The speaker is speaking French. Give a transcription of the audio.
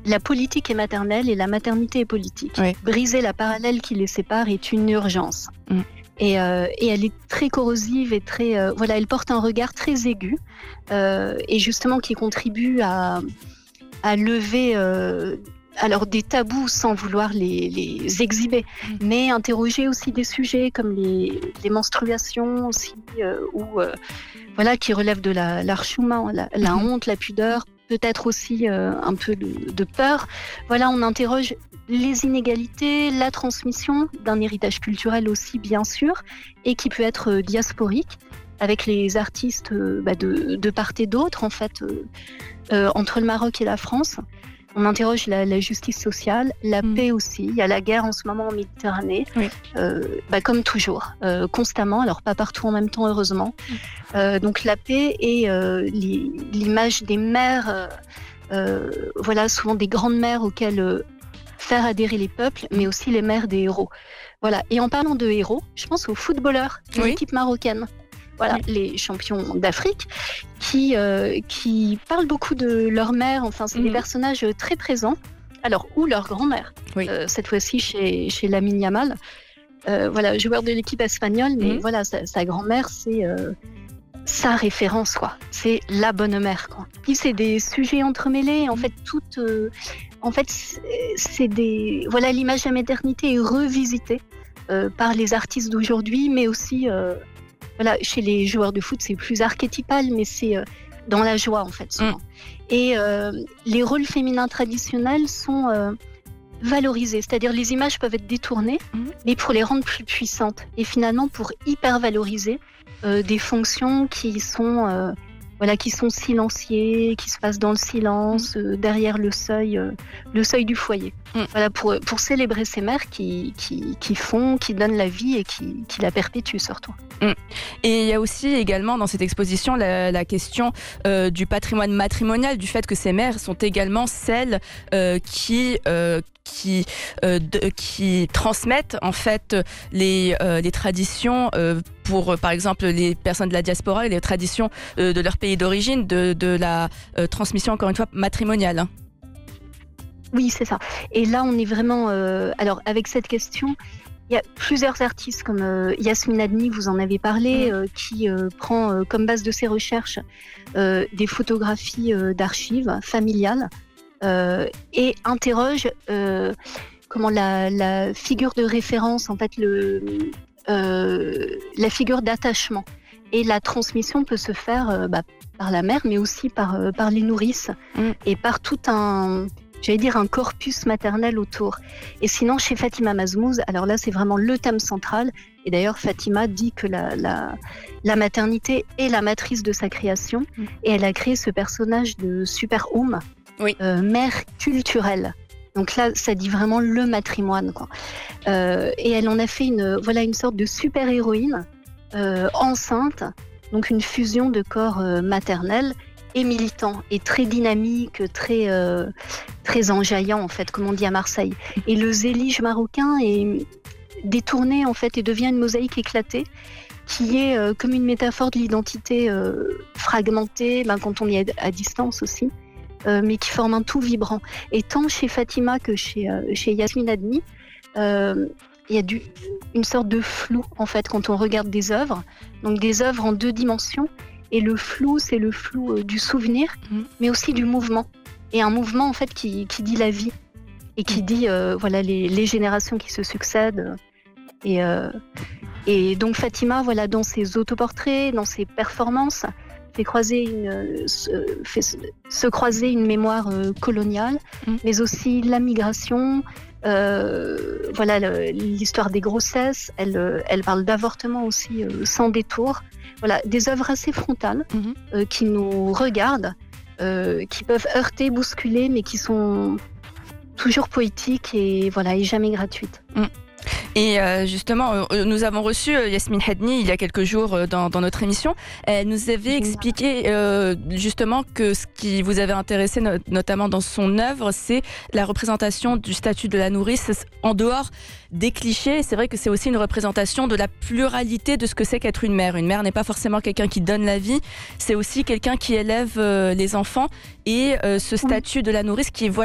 la politique est maternelle et la maternité est politique. Oui. Briser la parallèle qui les sépare est une urgence. Et elle est très corrosive et très, voilà, elle porte un regard très aigu et justement qui contribue à lever alors des tabous sans vouloir les exhiber, mais interroger aussi des sujets comme les menstruations aussi, voilà, qui relèvent de l'art Schumann, la honte, la pudeur, peut-être aussi un peu de peur. Voilà, on interroge les inégalités, la transmission d'un héritage culturel aussi bien sûr, et qui peut être diasporique, avec les artistes de part et d'autre en fait, entre le Maroc et la France. On interroge la justice sociale, la paix aussi. Il y a la guerre en ce moment en Méditerranée, comme toujours, constamment. Alors pas partout en même temps, heureusement. Donc la paix et l'image des mères, voilà, souvent des grandes mères auxquelles faire adhérer les peuples, mais aussi les mères des héros. Voilà. Et en parlant de héros, je pense aux footballeurs de l'équipe marocaine. Voilà, les champions d'Afrique qui parlent beaucoup de leur mère. Enfin, c'est des personnages très présents. Alors, ou leur grand-mère. Cette fois-ci chez Lamine Yamal. Voilà, joueur de l'équipe espagnole, mais voilà, sa grand-mère, c'est sa référence, quoi. C'est la bonne mère, quoi. Puis c'est des sujets entremêlés. En fait, c'est des. Voilà, l'image de la maternité est revisitée par les artistes d'aujourd'hui, mais aussi. Voilà, chez les joueurs de foot, c'est plus archétypal, mais c'est dans la joie, en fait, souvent. Et les rôles féminins traditionnels sont valorisés. C'est-à-dire, les images peuvent être détournées, mais pour les rendre plus puissantes. Et finalement, pour hyper valoriser des fonctions qui sont silenciées, qui se passent dans le silence, derrière le seuil du foyer. Voilà, pour célébrer ces mères qui donnent la vie et qui la perpétuent surtout. Et il y a aussi également dans cette exposition la question du patrimoine matrimonial, du fait que ces mères sont également celles qui transmettent en fait les traditions pour par exemple les personnes de la diaspora et les traditions de leur pays d'origine, de la transmission encore une fois matrimoniale. Oui, c'est ça. Et là, on est vraiment... alors, avec cette question, il y a plusieurs artistes comme Yasmine Adni, vous en avez parlé, qui prend comme base de ses recherches des photographies d'archives familiales et interroge la figure de référence, en fait, la figure d'attachement. Et la transmission peut se faire par la mère, mais aussi par les nourrices et par tout un corpus maternel autour. Et sinon, chez Fatima Mazmouz, alors là, c'est vraiment le thème central. Et d'ailleurs, Fatima dit que la maternité est la matrice de sa création. Et elle a créé ce personnage de super mère culturelle. Donc là, ça dit vraiment le matrimoine, quoi. Et elle en a fait une sorte de super-héroïne enceinte, donc une fusion de corps maternel et militant, et très dynamique, très enjaillant, en fait, comme on dit à Marseille. Et le zélige marocain est détourné, en fait, et devient une mosaïque éclatée, qui est comme une métaphore de l'identité fragmentée, quand on est à distance aussi, mais qui forme un tout vibrant. Et tant chez Fatima que chez Yasmine Adni, il y a une sorte de flou, en fait, quand on regarde des œuvres. Donc des œuvres en 2 dimensions. Et le flou, c'est le flou du souvenir, mais aussi du mouvement. Et un mouvement, en fait, qui dit la vie. Et qui dit, les générations qui se succèdent. Et donc Fatima, voilà, dans ses autoportraits, dans ses performances, fait se croiser une mémoire coloniale, mais aussi la migration, l'histoire des grossesses. Elle parle d'avortement aussi sans détour. Voilà, des œuvres assez frontales qui nous regardent, qui peuvent heurter, bousculer, mais qui sont toujours poétiques et jamais gratuites. Et justement, nous avons reçu Yasmine Adni il y a quelques jours dans notre émission. Elle nous avait expliqué justement que ce qui vous avait intéressé notamment dans son œuvre, c'est la représentation du statut de la nourrice en dehors des clichés. C'est vrai que c'est aussi une représentation de la pluralité de ce que c'est qu'être une mère. Une mère n'est pas forcément quelqu'un qui donne la vie, c'est aussi quelqu'un qui élève les enfants, et ce statut de la nourrice qui est